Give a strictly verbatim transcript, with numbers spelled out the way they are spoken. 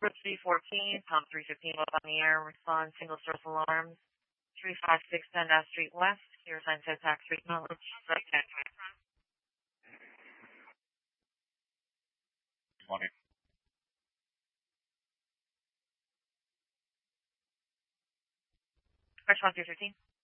Number three fourteen, Palm three fifteen up on the air. Respond single source alarms. three five six Dundas Street West. Your sign says tax street knowledge. Right, twenty. Respond three fifteen.